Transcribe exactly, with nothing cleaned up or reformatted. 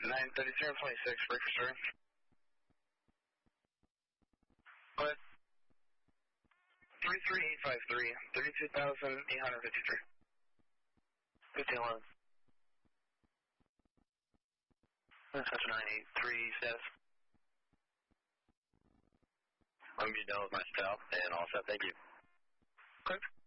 nine thirty-seven twenty-six, break for story. What? three three eight five three, thirty-two thousand eight hundred fifty-three. fifteen eleven. That's nine eight three, status. I'm be done with my stuff and all set. Thank you. Okay.